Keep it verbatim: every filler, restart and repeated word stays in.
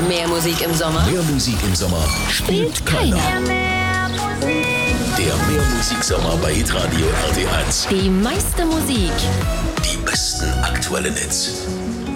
Mehr Musik im Sommer Mehr Musik im Sommer spielt keiner. Der Mehrmusik-Sommer bei Hitradio R T eins. Die meiste Musik. Die besten aktuellen Hits.